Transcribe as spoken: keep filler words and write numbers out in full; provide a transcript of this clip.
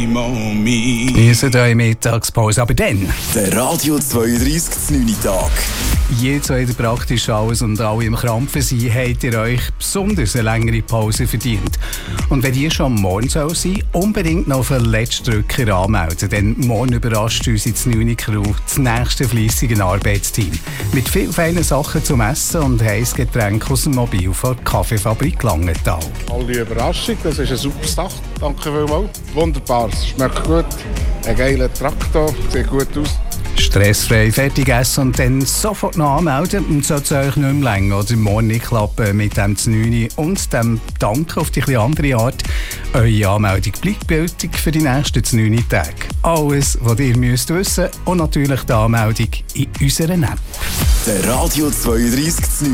Wir sind hier in Mittagspause, aber dann... Der Radio zweiunddreißig neun Tag. Ihr zwei praktisch alles und alle im Krampfen sind, habt ihr euch besonders eine längere Pause verdient. Und wenn die schon morgen soll sein, unbedingt noch für den letzten Drücker anmelden, denn morgen überrascht uns ins neun Crew das nächste fleissige Arbeitsteam. Mit vielen feinen Sachen zum Essen und heißes Getränk aus dem Mobil von der Kaffeefabrik Langenthal. Alle Überraschung, das ist eine super Sache. Danke vielmals. Wunderbar, es schmeckt gut. Ein geiler Traktor, sieht gut aus. Stressfrei fertig essen und dann sofort noch anmelden. Und sollte es euch nicht mehr länger oder morgen nicht klappen mit dem neun und dem Dank auf die etwas andere Art, eure Anmeldung bleibt gültig für die nächsten neun Tage. Alles, was ihr müsst wissen und natürlich die Anmeldung in unserer App. Der Radio zweiunddreißig